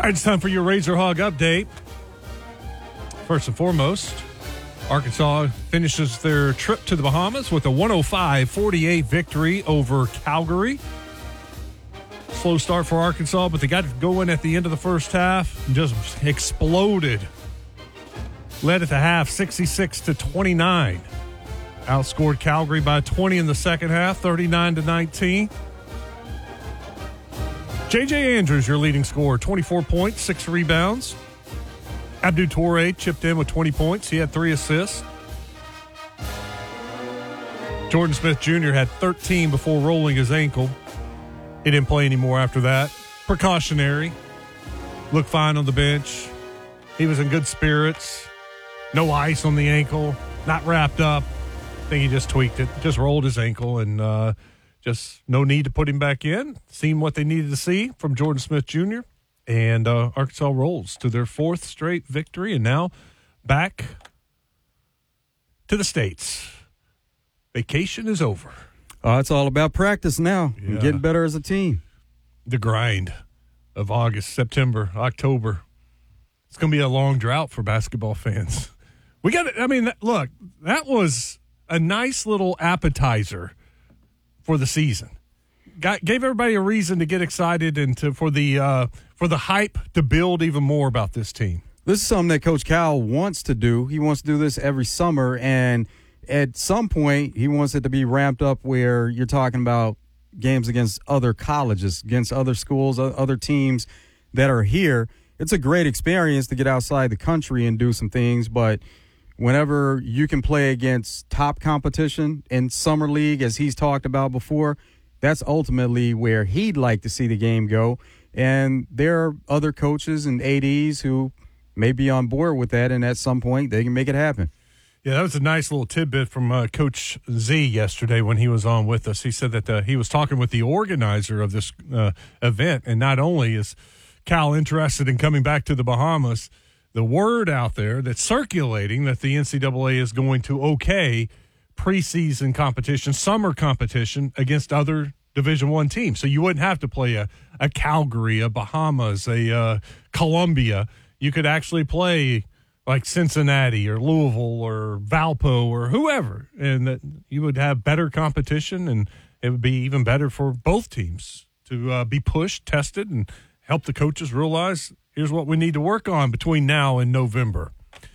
right, it's time for your Razor Hog update. First and foremost, Arkansas finishes their trip to the Bahamas with a 105-48 victory over Calgary. Slow start for Arkansas, but they got going at the end of the first half and just exploded. Led at the half 66-29. Outscored Calgary by 20 in the second half, 39-19. J.J. Andrews, your leading scorer, 24 points, 6 rebounds. Abdou Toure chipped in with 20 points. He had 3 assists. Jordan Smith Jr. had 13 before rolling his ankle. He didn't play anymore after that. Precautionary. Looked fine on the bench. He was in good spirits. No ice on the ankle. Not wrapped up. I think he just tweaked it. Just rolled his ankle, and just no need to put him back in. Seen what they needed to see from Jordan Smith Jr., and Arkansas rolls to their 4th straight victory, and now back to the States. Vacation is over. It's all about practice now and getting better as a team. The grind of August, September, October. It's going to be a long drought for basketball fans. Look, that was a nice little appetizer for the season. Gave everybody a reason to get excited and for the hype to build even more about this team. This is something that Coach Cal wants to do. He wants to do this every summer, and at some point he wants it to be ramped up where you're talking about games against other colleges, against other schools, other teams that are here. It's a great experience to get outside the country and do some things, but whenever you can play against top competition in Summer League, as he's talked about before, that's ultimately where he'd like to see the game go. And there are other coaches and ADs who may be on board with that, and at some point they can make it happen. Yeah, that was a nice little tidbit from Coach Z yesterday when he was on with us. He said that he was talking with the organizer of this event, and not only is Cal interested in coming back to the Bahamas, the word out there that's circulating that the NCAA is going to okay preseason competition, summer competition against other Division I teams. So you wouldn't have to play a Calgary, a Bahamas, a Columbia. You could actually play like Cincinnati or Louisville or Valpo or whoever, and that you would have better competition, and it would be even better for both teams to be pushed, tested, and help the coaches realize here's what we need to work on between now and November.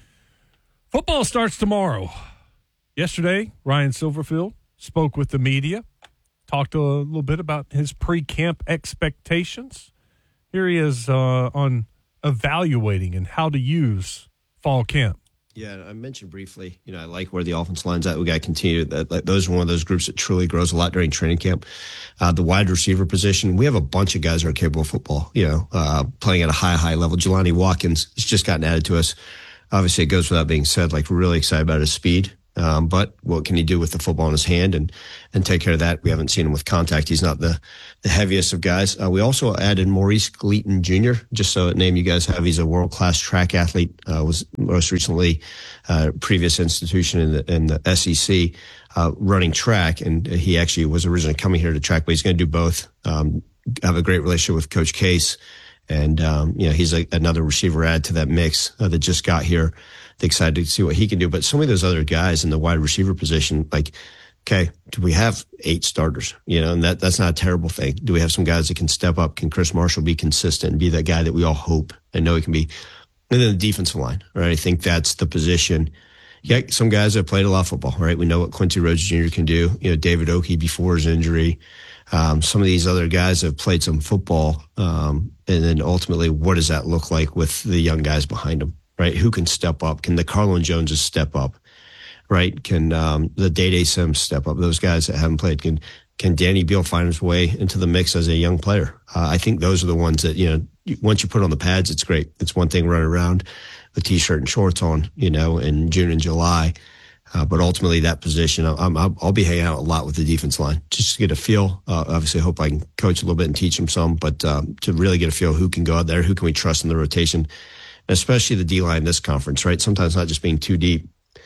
Football starts tomorrow. Yesterday, Ryan Silverfield spoke with the media, talked a little bit about his pre-camp expectations. Here he is on evaluating and how to use fall camp. Yeah, I mentioned briefly, I like where the offense line's at. We got to continue. Those are one of those groups that truly grows a lot during training camp. The wide receiver position, we have a bunch of guys that are capable of football, playing at a high level. Jelani Watkins has just gotten added to us. Obviously, it goes without being said, we're really excited about his speed. But what can he do with the football in his hand and take care of that? We haven't seen him with contact. He's not the heaviest of guys. We also added Maurice Gleaton Jr., just so a name you guys have. He's a world-class track athlete, was most recently previous institution in the SEC running track, and he actually was originally coming here to track, but he's going to do both. Have a great relationship with Coach Case, and he's another receiver add to that mix that just got here. Excited to see what he can do. But some of those other guys in the wide receiver position, okay, do we have 8 starters? And that's not a terrible thing. Do we have some guys that can step up? Can Chris Marshall be consistent and be that guy that we all hope and know he can be? And then the defensive line, right? I think that's the position. Yeah, some guys have played a lot of football, right? We know what Quincy Rhodes Jr. can do. David Oki before his injury. Some of these other guys have played some football. And then ultimately, what does that look like with the young guys behind them? Right? Who can step up? Can the Carlin Joneses step up? Right? Can the Day Sims step up? Those guys that haven't played. Can Danny Beal find his way into the mix as a young player? I think those are the ones that, once you put on the pads, it's great. It's one thing running around with T-shirt and shorts on, in June and July. But ultimately that position, I'll be hanging out a lot with the defense line just to get a feel. Obviously, I hope I can coach a little bit and teach them some, but to really get a feel who can go out there, who can we trust in the rotation, especially the D-line in this conference, right? Sometimes not just being too deep.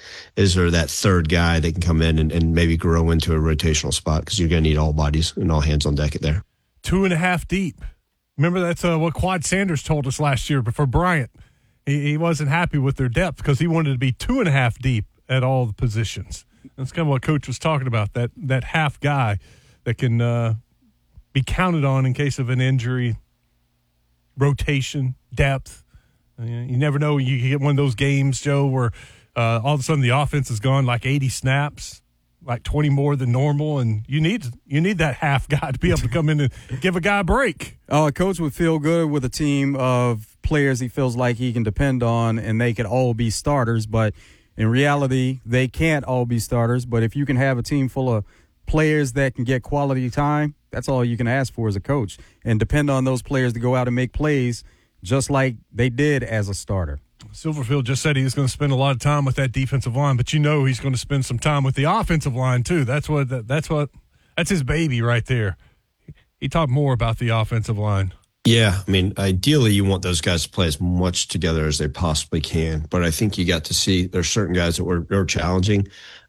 Is there that third guy that can come in and maybe grow into a rotational spot? Because you're going to need all bodies and all hands on deck there. 2.5 deep Remember, that's what Quad Sanders told us last year before Bryant. He wasn't happy with their depth because he wanted to be 2.5 deep at all the positions. That's kind of what Coach was talking about, that half guy that can be counted on in case of an injury, rotation, depth. You never know. You get one of those games, Joe, where all of a sudden the offense is gone like 80 snaps, like 20 more than normal, and you need that half guy to be able to come in and give a guy a break. A coach would feel good with a team of players he feels like he can depend on, and they could all be starters. But in reality, they can't all be starters. But if you can have a team full of players that can get quality time, that's all you can ask for as a coach, and depend on those players to go out and make plays just like they did as a starter. Silverfield just said he was going to spend a lot of time with that defensive line, but he's going to spend some time with the offensive line too. That's his baby right there. He talked more about the offensive line. Yeah, I mean, ideally you want those guys to play as much together as they possibly can, but I think you got to see there's certain guys that were challenging.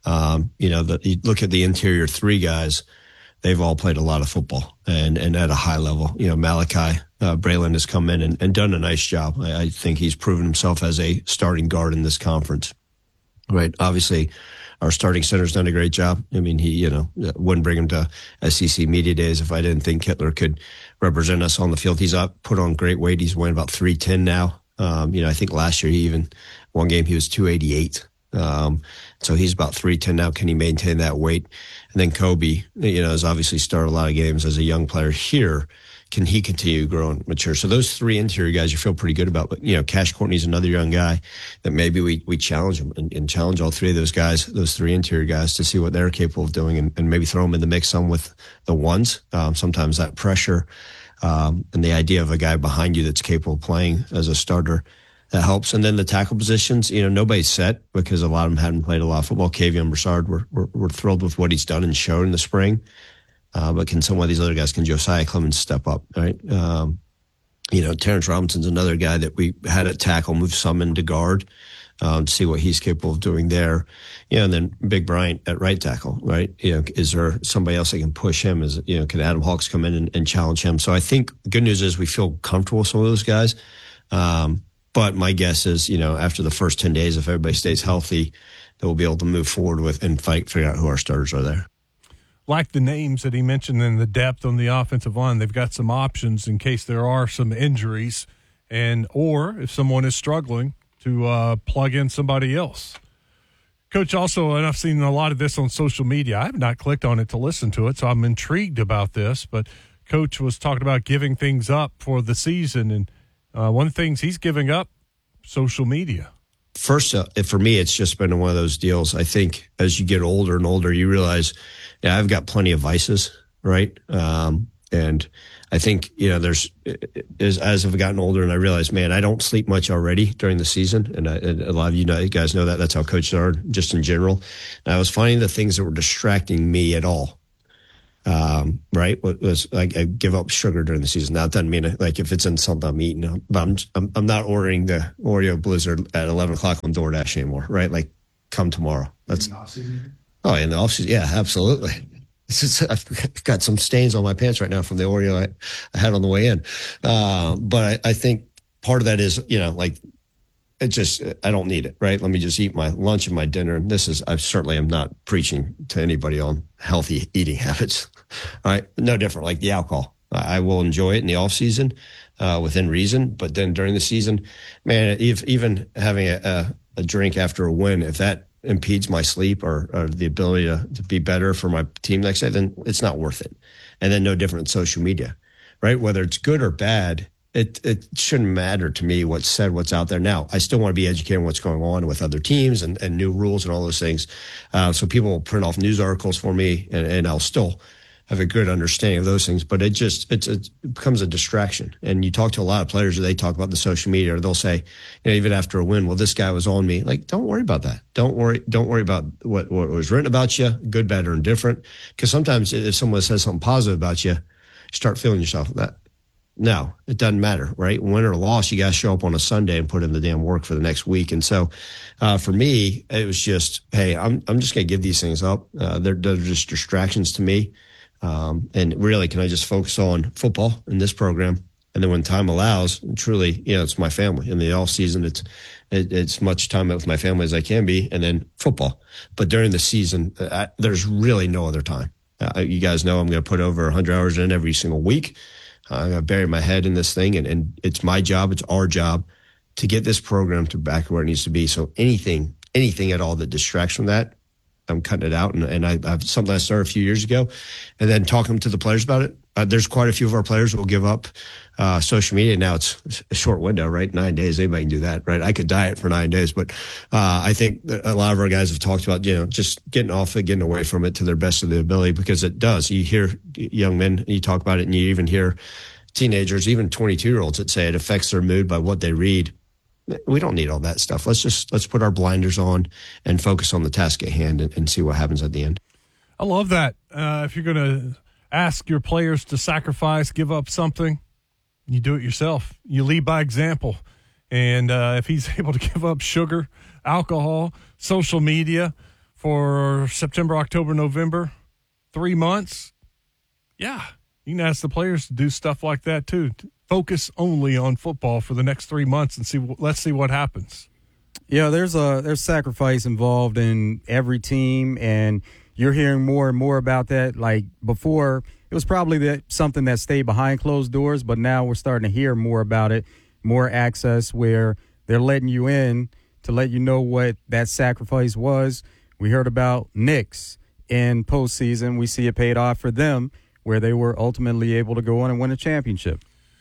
You look at the interior three guys. They've all played a lot of football and at a high level. Malachi Braylon has come in and done a nice job. I think he's proven himself as a starting guard in this conference. Right. Obviously, our starting center's done a great job. I mean, he, wouldn't bring him to SEC Media Days if I didn't think Kittler could represent us on the field. He's put on great weight. He's weighing about 310 now. I think last year one game he was 288. So he's about 310 now. Can he maintain that weight? And then Kobe, has obviously started a lot of games as a young player here. Can he continue to grow and mature? So those three interior guys you feel pretty good about. But, Cash Courtney's another young guy that maybe we challenge him and challenge all three of those guys, those three interior guys, to see what they're capable of doing and maybe throw them in the mix some with the ones. Sometimes that pressure and the idea of a guy behind you that's capable of playing as a starter, that helps. And then the tackle positions, nobody's set because a lot of them hadn't played a lot of football. Kavion Broussard, we're thrilled with what he's done and shown in the spring. But can some of these other guys, can Josiah Clemens step up, right? Terrence Robinson's another guy that we had at tackle, moved some into guard to see what he's capable of doing there. And then Big Bryant at right tackle, right? Is there somebody else that can push him? Can Adam Hawks come in and challenge him? So I think the good news is we feel comfortable with some of those guys. But my guess is, after the first 10 days, if everybody stays healthy, that we'll be able to move forward with and figure out who our starters are there. Like the names that he mentioned in the depth on the offensive line, they've got some options in case there are some injuries or if someone is struggling to plug in somebody else. Coach, also, and I've seen a lot of this on social media. I have not clicked on it to listen to it, so I'm intrigued about this. But Coach was talking about giving things up for the season, and one of the things he's giving up, social media. First, for me, it's just been one of those deals. I think as you get older and older, you realize, I've got plenty of vices, right? And I think, as I've gotten older and I realized, man, I don't sleep much already during the season. And a lot of you guys know that. That's how coaches are just in general. And I was finding the things that were distracting me at all. Right? Was like I give up sugar during the season. Now it doesn't mean like if it's in something I'm eating, but I'm not ordering the Oreo Blizzard at 11 o'clock on DoorDash anymore. Right? Like come tomorrow. That's in the off season. Yeah, absolutely. I've got some stains on my pants right now from the Oreo I had on the way in. But I think part of that is, I don't need it, right? Let me just eat my lunch and my dinner. And I certainly am not preaching to anybody on healthy eating habits. All right. No different. Like the alcohol. I will enjoy it in the off season, within reason. But then during the season, man, even having a drink after a win, if that impedes my sleep or the ability to be better for my team next day, then it's not worth it. And then no different in social media, right? Whether it's good or bad, it shouldn't matter to me what's said, what's out there. Now, I still want to be educated on what's going on with other teams and new rules and all those things. So people will print off news articles for me and I'll still have a good understanding of those things, but it becomes a distraction. And you talk to a lot of players, or they talk about the social media, or they'll say, even after a win, well, this guy was on me. Like, don't worry about that. Don't worry about what was written about you, good, bad, or indifferent. Because sometimes if someone says something positive about you, you start feeling yourself that. No, it doesn't matter, right? Win or loss, you got to show up on a Sunday and put in the damn work for the next week. And so, for me, it was just, hey, I'm just going to give these things up. They're just distractions to me. And really, can I just focus on football in this program And then when time allows, truly, it's my family. In the off season, it's much time with my family as I can be, and then football. But during the season, there's really no other time. You guys know I'm going to put over 100 hours in every single week. I'm going to bury my head in this thing, and it's my job, it's our job to get this program to back where it needs to be. So anything at all that distracts from that, I'm cutting it out. And I've something I started a few years ago, and then talking to the players about it. There's quite a few of our players who will give up social media. Now it's a short window, right? 9 days, anybody can do that, right? I could diet for 9 days, but I think that a lot of our guys have talked about, just getting off it, getting away from it to their best of their ability, because it does. You hear young men, you talk about it, and you even hear teenagers, even 22-year-olds that say it affects their mood by what they read. We don't need all that stuff. Let's put our blinders on and focus on the task at hand and see what happens at the end. I love that. If you're going to ask your players to sacrifice, give up something, you do it yourself. You lead by example. And if he's able to give up sugar, alcohol, social media for September, October, November, 3 months, yeah, you can ask the players to do stuff like that too. Focus only on football for the next 3 months and let's see what happens. Yeah, there's sacrifice involved in every team, and you're hearing more and more about that. Like before, it was probably something that stayed behind closed doors, but now we're starting to hear more about it, more access where they're letting you in to let you know what that sacrifice was. We heard about Knicks in postseason. We see it paid off for them, where they were ultimately able to go on and win a championship.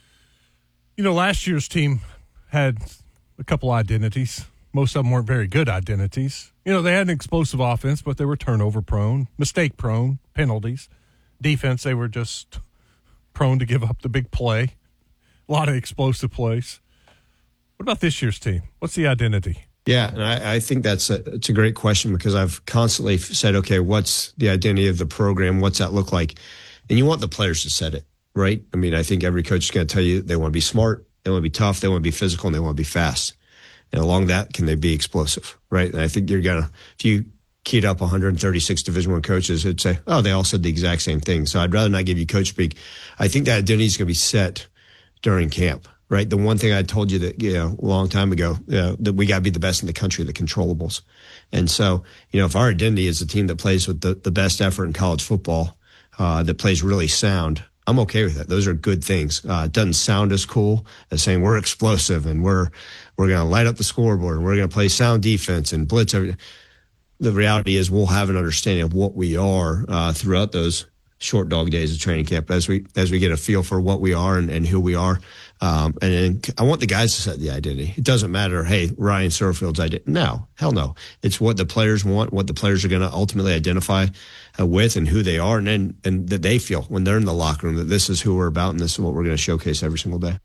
Last year's team had a couple identities. Most of them weren't very good identities. They had an explosive offense, but they were turnover prone, mistake prone, penalties. Defense, they were just prone to give up the big play. A lot of explosive plays. What about this year's team? What's the identity? Yeah, and I think it's a great question, because I've constantly said, okay, what's the identity of the program? What's that look like? And you want the players to set it, right? I mean, I think every coach is going to tell you they want to be smart, they want to be tough, they want to be physical, and they want to be fast. And along that, can they be explosive, right? And I think you're going to, if you keyed up 136 Division I coaches, it'd say, oh, they all said the exact same thing. So I'd rather not give you coach speak. I think that identity is going to be set during camp, right? The one thing I told you that, a long time ago, that we got to be the best in the country, the controllables. And so, if our identity is a team that plays with the best effort in college football, that plays really sound, I'm okay with that. Those are good things. It doesn't sound as cool as saying we're explosive and we're going to light up the scoreboard and we're going to play sound defense and blitz everything. The reality is we'll have an understanding of what we are throughout those short dog days of training camp as we get a feel for what we are and who we are. And I want the guys to set the identity. It doesn't matter, hey, Ryan Serfield's identity. No, hell no. It's what the players want, what the players are going to ultimately identify with and who they are, and that they feel when they're in the locker room that this is who we're about and this is what we're going to showcase every single day.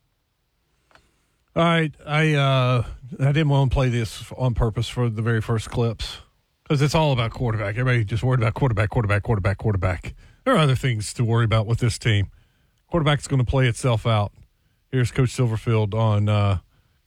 All right. I didn't want to play this on purpose for the very first clips because it's all about quarterback. Everybody just worried about quarterback. There are other things to worry about with this team. Quarterback's going to play itself out. Here's Coach Silverfield on the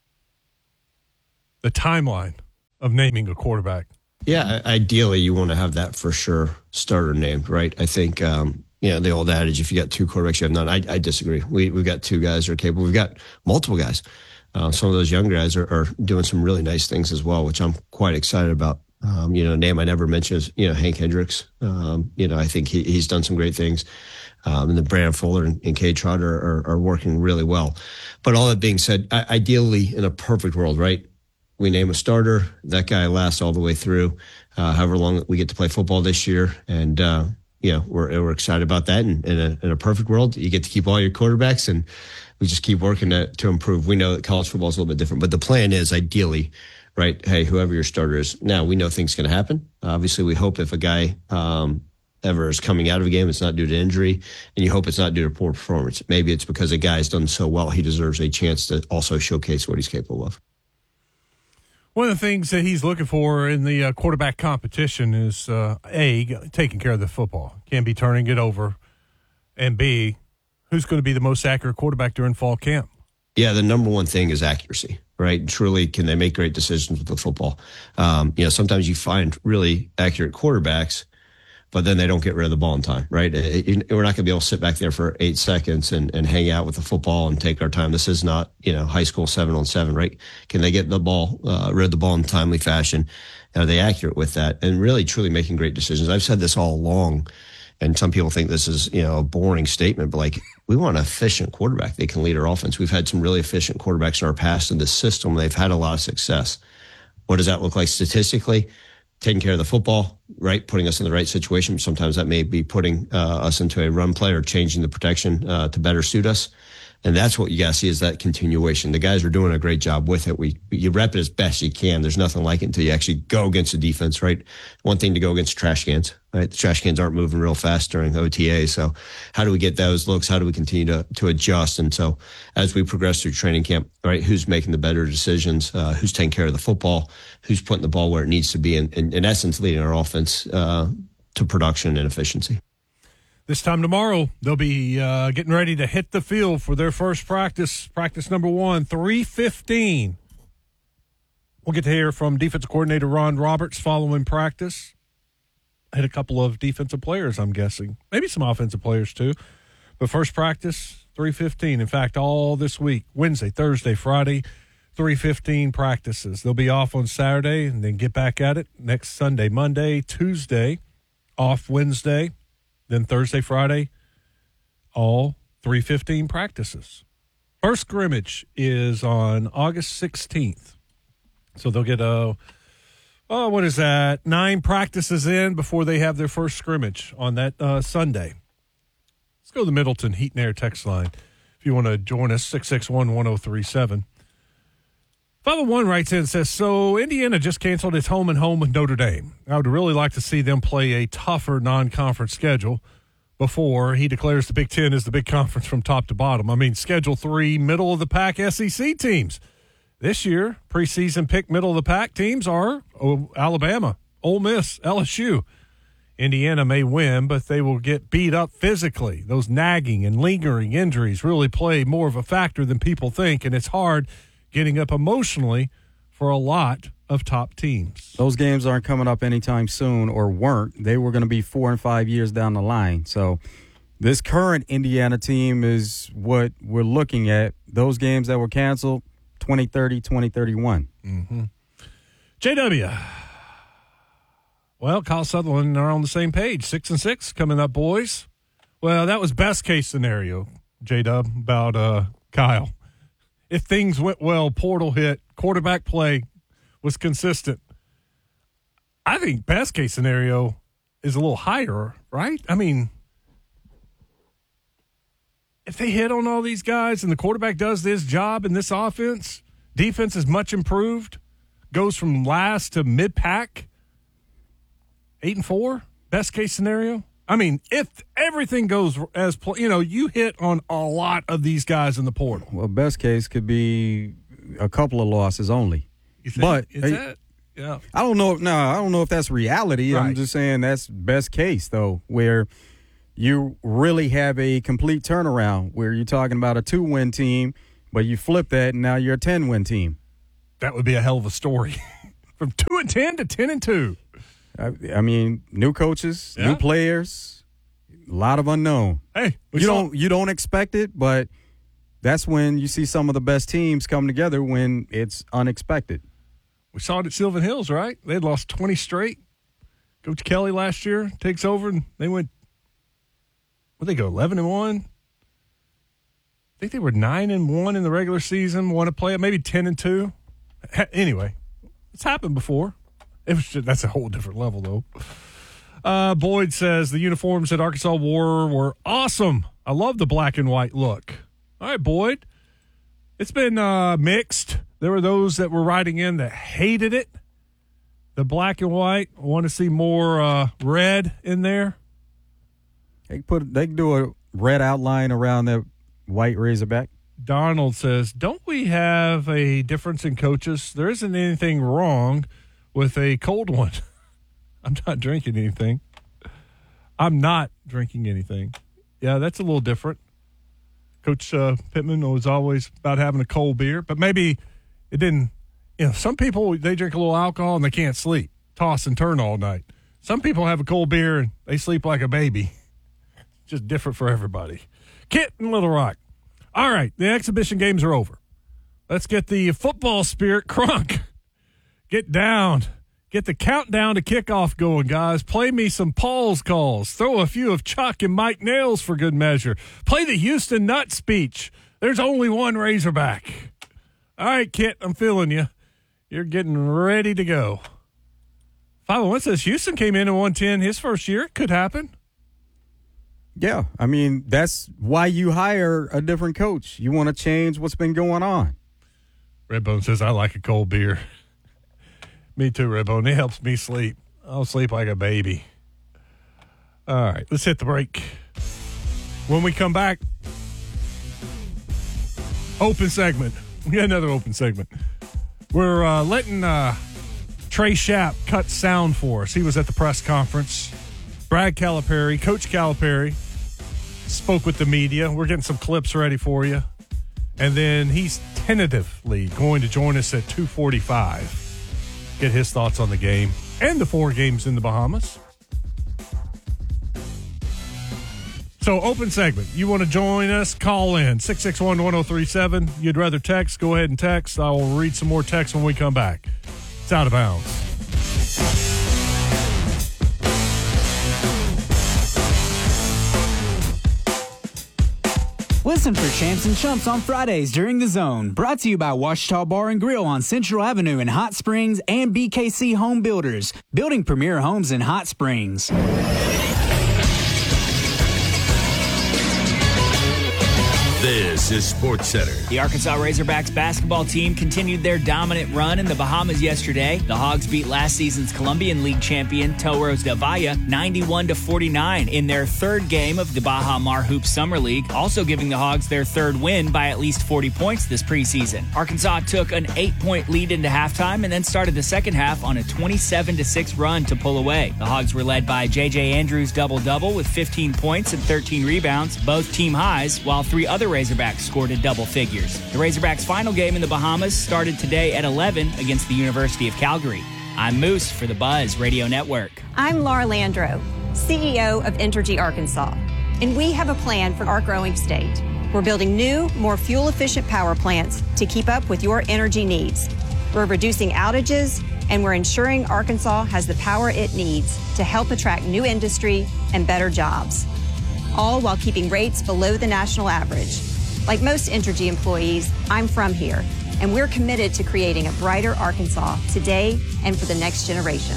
timeline of naming a quarterback. Yeah, ideally you want to have that for sure starter named, right? I think, the old adage, if you got two quarterbacks, you have none. I disagree. We've got two guys that are capable. We've got multiple guys. Some of those young guys are doing some really nice things as well, which I'm quite excited about. A name I never mentioned is, Hank Hendricks. I think he's done some great things. And then Brandon Fuller and Cade Trotter are working really well. But all that being said, ideally in a perfect world, right? We name a starter. That guy lasts all the way through, however long we get to play football this year. And, we're excited about that. And in a perfect world, you get to keep all your quarterbacks and we just keep working to improve. We know that college football is a little bit different, but the plan is ideally, right? Hey, whoever your starter is. Now, we know things can happen. Obviously, we hope if a guy ever is coming out of a game, it's not due to injury, and you hope it's not due to poor performance. Maybe it's because a guy's done so well, he deserves a chance to also showcase what he's capable of. One of the things that he's looking for in the quarterback competition is, A, taking care of the football. Can't be turning it over. And B, who's going to be the most accurate quarterback during fall camp? Yeah, the number one thing is accuracy, right? Truly, can they make great decisions with the football? Sometimes you find really accurate quarterbacks, but then they don't get rid of the ball in time, right? We're not going to be able to sit back there for 8 seconds and hang out with the football and take our time. This is not, high school 7-on-7, right? Can they get the ball, rid of the ball in a timely fashion? Are they accurate with that? And really, truly making great decisions. I've said this all along, and some people think this is, a boring statement, but we want an efficient quarterback. They can lead our offense. We've had some really efficient quarterbacks in our past in this system. They've had a lot of success. What does that look like statistically? Taking care of the football, right? Putting us in the right situation. Sometimes that may be putting us into a run play or changing the protection to better suit us. And that's what you got to see is that continuation. The guys are doing a great job with it. You rep it as best you can. There's nothing like it until you actually go against the defense, right? One thing to go against trash cans, right? The trash cans aren't moving real fast during OTA. So how do we get those looks? How do we continue to adjust? And so as we progress through training camp, right, who's making the better decisions? Who's taking care of the football? Who's putting the ball where it needs to be? And in essence, leading our offense to production and efficiency. This time tomorrow, they'll be getting ready to hit the field for their first practice number 1, 3:15. We'll get to hear from defensive coordinator Ron Roberts following practice. I had a couple of defensive players, I'm guessing. Maybe some offensive players, too. But first practice, 3:15. In fact, all this week, Wednesday, Thursday, Friday, 3:15 practices. They'll be off on Saturday and then get back at it next Sunday, Monday, Tuesday, off Wednesday. Then Thursday, Friday, all 3:15 practices. First scrimmage is on August 16th. So they'll get 9 practices in before they have their first scrimmage on that Sunday. Let's go to the Middleton Heat and Air text line. If you want to join us, 661-1037. 501 writes in and says, so Indiana just canceled its home and home with Notre Dame. I would really like to see them play a tougher non-conference schedule before he declares the Big Ten is the big conference from top to bottom. I mean, Schedule 3 middle-of-the-pack SEC teams. This year, preseason pick middle-of-the-pack teams are Alabama, Ole Miss, LSU. Indiana may win, but they will get beat up physically. Those nagging and lingering injuries really play more of a factor than people think, and it's hard getting up emotionally for a lot of top teams. Those games aren't coming up anytime soon, or weren't. They were going to be 4 and 5 years down the line. So this current Indiana team is what we're looking at. Those games that were canceled, 2030, 2031. Mm-hmm. JW. Well, Kyle Sutherland are on the same page. 6-6 coming up, boys. Well, that was best case scenario, J-Dub, about Kyle. If things went well, portal hit, quarterback play was consistent. I think best case scenario is a little higher, right? I mean, if they hit on all these guys and the quarterback does this job in this offense, defense is much improved, goes from last to mid-pack, 8-4, best case scenario. I mean, if everything goes as you hit on a lot of these guys in the portal. Well, best case could be a couple of losses only. You think, but yeah, I don't know. No, I don't know if that's reality. Right. I'm just saying that's best case though, where you really have a complete turnaround, where you're talking about a 2-win team, but you flip that and now you're a 10-win team. That would be a hell of a story. From 2-10 to 10-2. I mean, new coaches, new players, a lot of unknown. Hey, you don't expect it, but that's when you see some of the best teams come together when it's unexpected. We saw it at Sylvan Hills, right? They had lost 20 straight. Coach Kelly last year takes over, and they went. Where'd they go? 11-1. I think they were 9-1 in the regular season. Won a play, maybe 10-2. Anyway, it's happened before. That's a whole different level, though. Boyd says the uniforms at Arkansas were awesome. I love the black and white look. All right, Boyd. It's been mixed. There were those that were writing in that hated it. The black and white. I want to see more red in there. They can do a red outline around that white Razorback. Donald says, don't we have a difference in coaches? There isn't anything wrong with a cold one. I'm not drinking anything. Yeah, that's a little different. Coach Pittman was always about having a cold beer, but maybe it didn't. Some people, they drink a little alcohol and they can't sleep, toss and turn all night. Some people have a cold beer and they sleep like a baby. Just different for everybody. Kit in Little Rock. All right, the exhibition games are over. Let's get the football spirit crunk. Get down. Get the countdown to kickoff going, guys. Play me some Paul's calls. Throw a few of Chuck and Mike Nails for good measure. Play the Houston Nut speech. There's only one Razorback. All right, Kit, I'm feeling you. You're getting ready to go. 501 says Houston came in at 110 his first year. Could happen. Yeah, I mean, that's why you hire a different coach. You want to change what's been going on. Redbone says, I like a cold beer. Me too, Redbone. It helps me sleep. I'll sleep like a baby. All right, let's hit the break. When we come back, open segment. We got another open segment. We're letting Trey Schapp cut sound for us. He was at the press conference. Brad Calipari, Coach Calipari, spoke with the media. We're getting some clips ready for you. And then he's tentatively going to join us at 2:45. Get his thoughts on the game and the 4 games in the Bahamas. So, open segment. You want to join us? Call in 661-1037. You'd rather text? Go ahead and text. I will read some more texts when we come back. It's Out of Bounds. Listen for Champs and Chumps on Fridays during The Zone. Brought to you by Ouachita Bar and Grill on Central Avenue in Hot Springs and BKC Home Builders, building premier homes in Hot Springs. This is SportsCenter. The Arkansas Razorbacks basketball team continued their dominant run in the Bahamas yesterday. The Hogs beat last season's Colombian League champion Toros del Valle 91-49 in their third game of the Baja Mar Hoops Summer League, also giving the Hogs their third win by at least 40 points this preseason. Arkansas took an 8-point lead into halftime and then started the second half on a 27-6 run to pull away. The Hogs were led by J.J. Andrews' double-double with 15 points and 13 rebounds, both team highs, while 3 other Razorbacks scored in double figures. The Razorbacks' final game in the Bahamas started today at 11 against the University of Calgary. I'm Moose for the Buzz Radio Network. I'm Laura Landro, CEO of Entergy Arkansas, and we have a plan for our growing state. We're building new, more fuel-efficient power plants to keep up with your energy needs. We're reducing outages, and we're ensuring Arkansas has the power it needs to help attract new industry and better jobs, all while keeping rates below the national average. Like most Entergy employees, I'm from here, and we're committed to creating a brighter Arkansas today and for the next generation.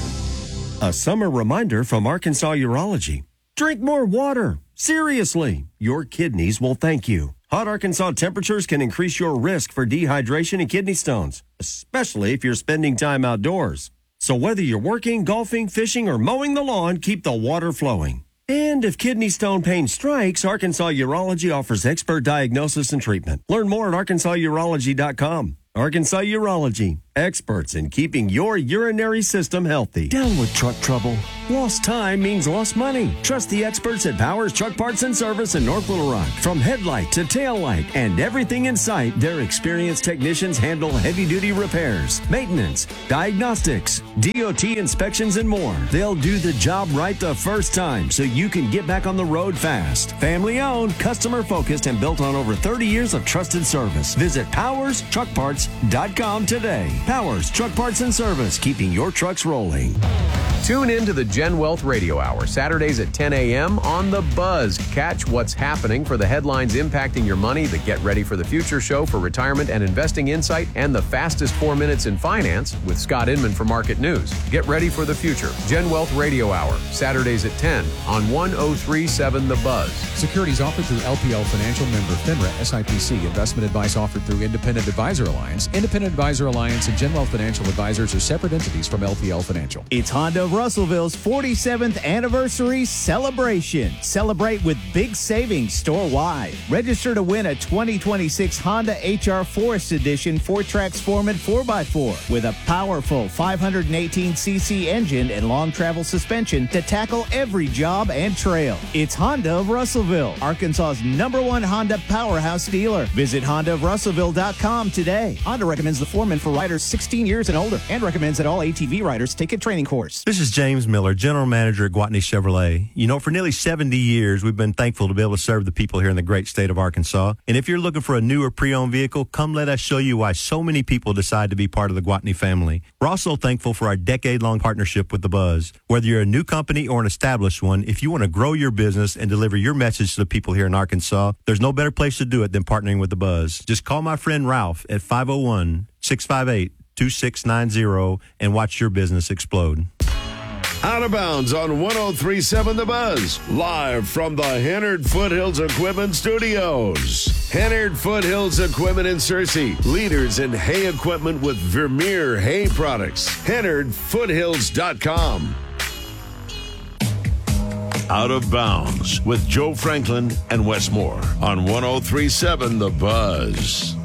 A summer reminder from Arkansas Urology. Drink more water. Seriously, your kidneys will thank you. Hot Arkansas temperatures can increase your risk for dehydration and kidney stones, especially if you're spending time outdoors. So whether you're working, golfing, fishing, or mowing the lawn, keep the water flowing. And if kidney stone pain strikes, Arkansas Urology offers expert diagnosis and treatment. Learn more at arkansasurology.com. Arkansas Urology, experts in keeping your urinary system healthy. Down with truck trouble. Lost time means lost money. Trust the experts at Powers Truck Parts and Service in North Little Rock. From headlight to tail light and everything in sight, their experienced technicians handle heavy-duty repairs, maintenance, diagnostics, DOT inspections, and more. They'll do the job right the first time so you can get back on the road fast. Family-owned, customer-focused, and built on over 30 years of trusted service. Visit PowersTruckParts.com today. Powers Truck Parts and Service, keeping your trucks rolling. Tune in to the Gen Wealth Radio Hour, Saturdays at 10 a.m. on The Buzz. Catch what's happening for the headlines impacting your money, the Get Ready for the Future show for retirement and investing insight, and the fastest 4 minutes in finance with Scott Inman for Market News. Get ready for the future. Gen Wealth Radio Hour, Saturdays at 10 on 103.7 The Buzz. Securities offered through LPL Financial, member FINRA, SIPC. Investment advice offered through Independent Advisor Alliance. Independent Advisor Alliance and Gen Wealth Financial Advisors are separate entities from LPL Financial. It's Honda of Russellville's 47th anniversary celebration. Celebrate with big savings store-wide. Register to win a 2026 Honda HR Forest Edition 4-Trax Foreman 4x4 with a powerful 518cc engine and long travel suspension to tackle every job and trail. It's Honda of Russellville, Arkansas's #1 Honda powerhouse dealer. Visit HondaofRussellville.com today. Honda recommends the Foreman for riders riders 16 years and older, and recommends that all ATV riders take a training course. This is James Miller, General Manager at Gwatney Chevrolet. You know, for nearly 70 years, we've been thankful to be able to serve the people here in the great state of Arkansas. And if you're looking for a new or pre-owned vehicle, come let us show you why so many people decide to be part of the Gwatney family. We're also thankful for our decade-long partnership with The Buzz. Whether you're a new company or an established one, if you want to grow your business and deliver your message to the people here in Arkansas, there's no better place to do it than partnering with The Buzz. Just call my friend Ralph at 501-658-2690 and watch your business explode. Out of Bounds on 103.7 The Buzz, live from the Hennard Foothills Equipment Studios. Hennard Foothills Equipment in Searcy, leaders in hay equipment with Vermeer hay products. HennardFoothills.com. Out of Bounds with Joe Franklin and Wes Moore on 103.7 The Buzz.